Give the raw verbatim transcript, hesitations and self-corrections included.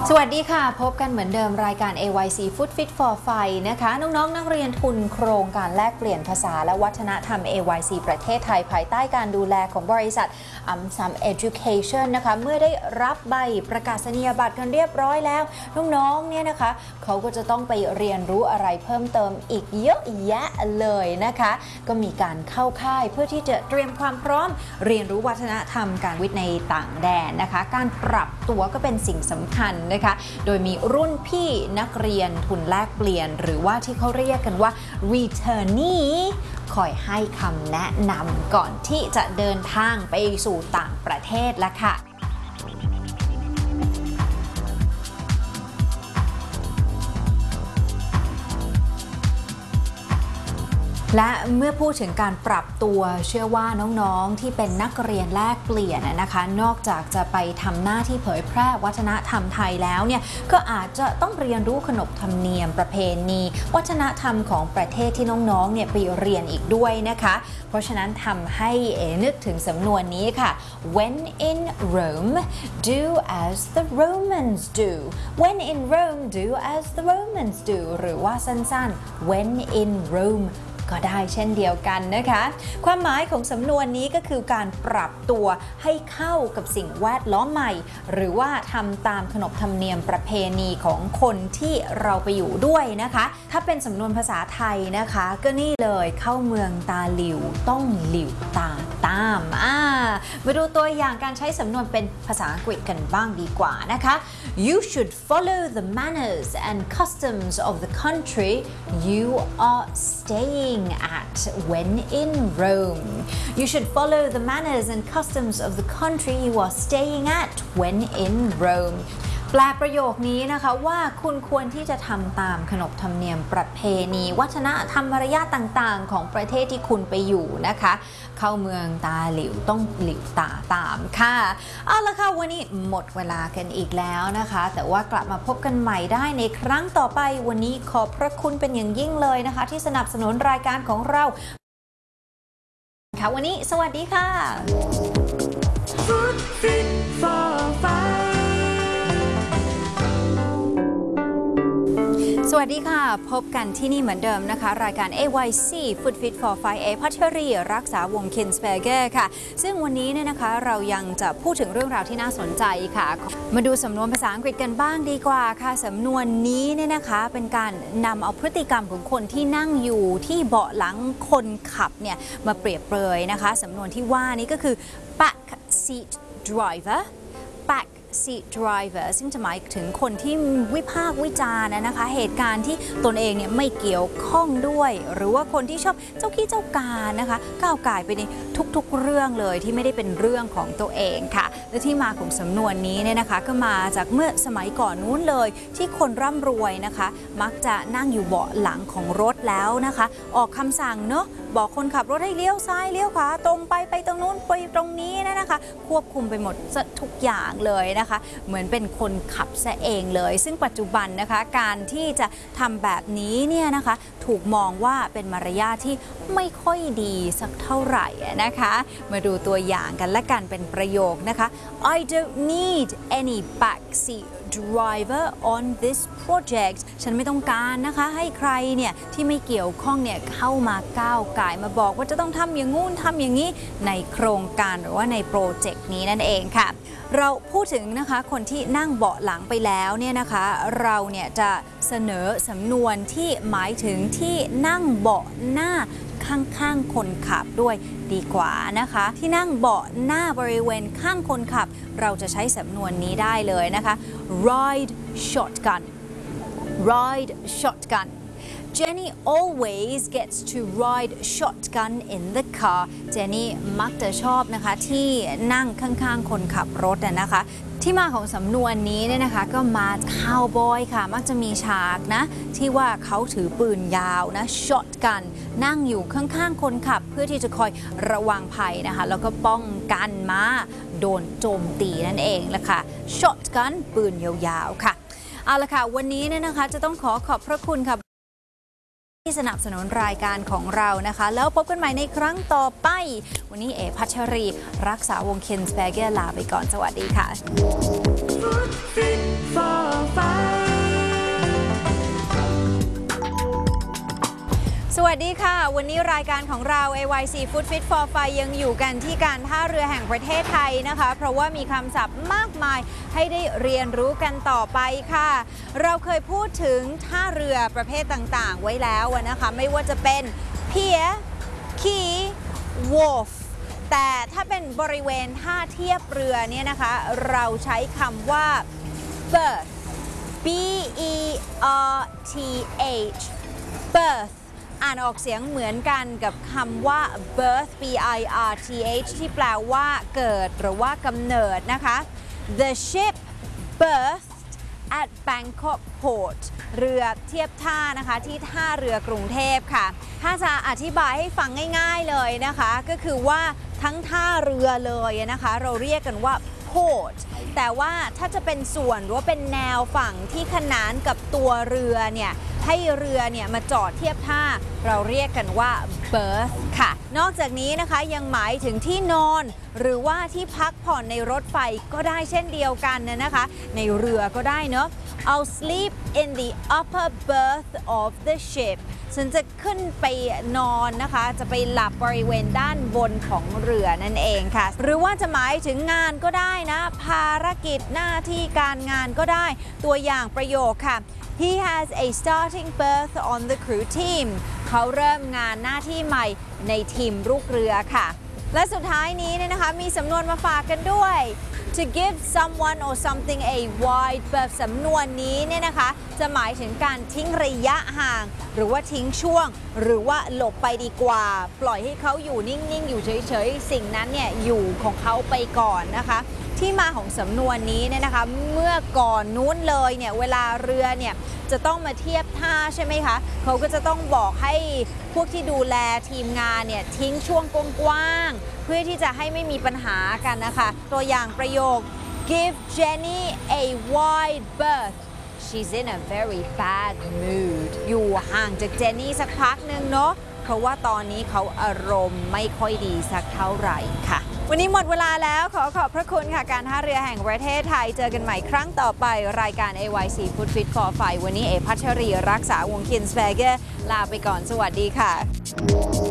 สวัสดีค่ะพบกันเหมือนเดิมรายการ เอ วาย ซี Food Fit for Fun นะคะน้องๆ นักเรียนทุนโครงการแลกเปลี่ยนภาษาและวัฒนธรรม เอ วาย ซี ประเทศไทยภายใต้การดูแลของบริษัทอัมซัม Education นะคะเมื่อได้รับใบประกาศนียบัตรกันเรียบร้อยแล้วน้องๆเนี่ยนะคะเขาก็จะต้องไปเรียนรู้อะไรเพิ่มเติมอีกเยอะแยะเลยนะคะก็มีการเข้าค่ายเพื่อที่จะเตรียมความพร้อมเรียนรู้วัฒนธรรมการวิทย์ในต่างแดนนะคะการปรับตัวก็เป็นสิ่งสำคัญนะคะโดยมีรุ่นพี่นักเรียนทุนแลกเปลี่ยนหรือว่าที่เขาเรียกกันว่า returnee คอยให้คำแนะนำก่อนที่จะเดินทางไปสู่ต่างประเทศละค่ะและเมื่อพูดถึงการปรับตัวเชื่อว่าน้องๆที่เป็นนักเรียนแลกเปลี่ยนนะคะนอกจากจะไปทำหน้าที่เผยแพร่วัฒนธรรมไทยแล้วเนี่ยก็อาจจะต้องเรียนรู้ขนบธรรมเนียมประเพณีวัฒนธรรมของประเทศที่น้องๆเนี่ยไปเรียนอีกด้วยนะคะเพราะฉะนั้นทำให้เอนึกถึงสำนวนนี้ค่ะ When in Rome do as the Romans do When in Rome do as the Romans do หรือว่าสั้นๆ When in Romeก็ได้เช่นเดียวกันนะคะความหมายของสำนวนนี้ก็คือการปรับตัวให้เข้ากับสิ่งแวดล้อมใหม่หรือว่าทำตามขนบธรรมเนียมประเพณีของคนที่เราไปอยู่ด้วยนะคะถ้าเป็นสำนวนภาษาไทยนะคะก็นี่เลยเข้าเมืองตาหลิวต้องหลิวตาตามอ่ามาดูตัวอย่างการใช้สำนวนเป็นภาษาอังกฤษกันบ้างดีกว่านะคะ You should follow the manners and customs of the country you are staying at when in Rome. You should follow the manners and customs of the country you are staying at when in Rome. แปลประโยคนี้นะคะว่าคุณควรที่จะทำตามขนบธรรมเนียมประเพณีวัฒนธรรมมารยาทต่างๆของประเทศที่คุณไปอยู่นะคะเข้าเมืองตาหลิวต้องหลิวตาตามค่ะเอาละค่ะวันนี้หมดเวลากันอีกแล้วนะคะแต่ว่ากลับมาพบกันใหม่ได้ในครั้งต่อไปวันนี้ขอบพระคุณเป็นอย่างยิ่งเลยนะคะที่สนับสนุนรายการของเราค่ะวันนี้สวัสดีค่ะ Food Fit for Funสวัสดีค่ะพบกันที่นี่เหมือนเดิมนะคะรายการ เอ วาย ซี Food Fit for Fun เอพัชรีรักษาวงศ์ Kinsberger ค่ะซึ่งวันนี้เนี่ยนะคะเรายังจะพูดถึงเรื่องราวที่น่าสนใจค่ะมาดูสำนวนภาษาอังกฤษกันบ้างดีกว่าค่ะสำนวนนี้เนี่ยนะคะเป็นการนำเอาพฤติกรรมของคนที่นั่งอยู่ที่เบาะหลังคนขับเนี่ยมาเปรียบเปรยนะคะสำนวนที่ว่านี้ก็คือ back seat driver back seat driver ซึ่งจะหมายถึงคนที่วิพากษ์วิจารณ์นะคะเหตุการณ์ที่ตนเองเนี่ยไม่เกี่ยวข้องด้วยหรือว่าคนที่ชอบเจ้าขี้เจ้าการนะคะก้าวก่ายไปในทุกๆเรื่องเลยที่ไม่ได้เป็นเรื่องของตัวเองค่ะและที่มาของสำนวนนี้เนี่ยนะคะก็มาจากเมื่อสมัยก่อนนู้นเลยที่คนร่ำรวยนะคะมักจะนั่งอยู่เบาะหลังของรถแล้วนะคะออกคำสั่งเนาะบอกคนขับรถให้เลี้ยวซ้ายเลี้ยวขวาตรงไปไปตรงนู้นไปตรงนี้นะคะควบคุมไปหมดทุกอย่างเลยนะคะเหมือนเป็นคนขับซะเองเลยซึ่งปัจจุบันนะคะการที่จะทำแบบนี้เนี่ยนะคะถูกมองว่าเป็นมารยาทที่ไม่ค่อยดีสักเท่าไหร่นะคะมาดูตัวอย่างกันและกันเป็นประโยคนะคะ I don't need any backseat driver on this project ฉันไม่ต้องการนะคะให้ใครเนี่ยที่ไม่เกี่ยวข้องเนี่ยเข้ามาก้าวก่ายมาบอกว่าจะต้องทำอย่างงู้นทำอย่างนี้ในโครงการหรือว่าในโปรเจกต์นี้นั่นเองค่ะเราพูดถึงนะคะคนที่นั่งเบาะหลังไปแล้วเนี่ยนะคะเราเนี่ยจะเสนอสำนวนที่หมายถึงที่นั่งเบาะหน้าข้างๆคนขับด้วยดีกว่านะคะที่นั่งเบาะหน้าบริเวณข้างคนขับเราจะใช้สำนวนนี้ได้เลยนะคะ ride shotgun ride shotgun Jenny always gets to ride shotgun in the car Jenny มักจะชอบนะคะที่นั่งข้างๆคนขับรถนะคะที่มาของสำนวนนี้เนี่ยนะคะก็มาคาวบอยค่ะมักจะมีฉากนะที่ว่าเขาถือปืนยาวนะช็อตกันนั่งอยู่ข้างๆคนขับเพื่อที่จะคอยระวังภัยนะคะแล้วก็ป้องกันมาโดนโจมตีนั่นเองละค่ะช็อตกันปืนยาวๆค่ะเอาละค่ะวันนี้เนี่ยนะคะจะต้องขอขอบพระคุณค่ะที่สนับสนุนรายการของเรานะคะแล้วพบกันใหม่ในครั้งต่อไปวันนี้เอพัชรีรักษาวงศ์ Kinsberger ลาไปก่อนสวัสดีค่ะสดีค่ะวันนี้รายการของเรา เอ วาย ซี Food Fit for Fire ยังอยู่กันที่การท่าเรือแห่งประเทศไทยนะคะเพราะว่ามีคำศัพท์มากมายให้ได้เรียนรู้กันต่อไปค่ะเราเคยพูดถึงท่าเรือประเภทต่างๆไว้แล้วนะคะไม่ว่าจะเป็น pier quay wharf แต่ถ้าเป็นบริเวณท่าเทียบเรือเนี่ยนะคะเราใช้คำว่า berth b e r t h berth อ่านออกเสียงเหมือนกันกับคำว่า birth b i r t h ที่แปลว่าเกิดหรือว่ากำเนิดนะคะ The ship berthed at Bangkok Port เรือเทียบท่านะคะที่ท่าเรือกรุงเทพค่ะถ้าจะอธิบายให้ฟังง่ายๆเลยนะคะก็คือว่าทั้งท่าเรือเลยนะคะเราเรียกกันว่า port แต่ว่าถ้าจะเป็นส่วนหรือว่าเป็นแนวฝั่งที่ขนานกับตัวเรือเนี่ยให้เรือเนี่ยมาจอดเทียบท่าเราเรียกกันว่า berth ค่ะนอกจากนี้นะคะยังหมายถึงที่นอนหรือว่าที่พักผ่อนในรถไฟก็ได้เช่นเดียวกันนะคะในเรือก็ได้เนาะ I'll sleep in the upper berth of the ship ฉันจะขึ้นไปนอนนะคะจะไปหลับบริเวณด้านบนของเรือนั่นเองค่ะหรือว่าจะหมายถึงงานก็ได้นะภารกิจหน้าที่การงานก็ได้ตัวอย่างประโยคค่ะ He has a starting berth on the crew team เขาเริ่มงานหน้าที่ใหม่ในทีมลูกเรือค่ะและสุดท้ายนี้เนี่ยนะคะมีสำนวนมาฝากกันด้วย to give someone or something a wide berth สำนวนนี้เนี่ยนะคะจะหมายถึงการทิ้งระยะห่างหรือว่าทิ้งช่วงหรือว่าหลบไปดีกว่าปล่อยให้เขาอยู่นิ่งๆอยู่เฉยๆสิ่งนั้นเนี่ยอยู่ของเขาไปก่อนนะคะที่มาของสำนวนนี้เนี่ยนะคะเมื่อก่อนนู้นเลยเนี่ยเวลาเรือเนี่ยจะต้องมาเทียบท่าใช่ไหมคะเขาก็จะต้องบอกให้พวกที่ดูแลทีมงานเนี่ยทิ้งช่วงกว้างๆเพื่อที่จะให้ไม่มีปัญหากันนะคะตัวอย่างประโยค give Jenny a wide berth she's in a very bad mood อยู่ห่างจากเจนนี่สักพักหนึ่งเนาะเพราะว่าตอนนี้เขาอารมณ์ไม่ค่อยดีสักเท่าไหร่ค่ะวันนี้หมดเวลาแล้วขอขอบพระคุณค่ะการท่าเรือแห่งประเทศไทยเจอกันใหม่ครั้งต่อไปรายการ เอ วาย ซี Food Fit for Fire วันนี้เอพัชรีรักษาวงศ์คินสเปเกอร์ลาไปก่อนสวัสดีค่ะ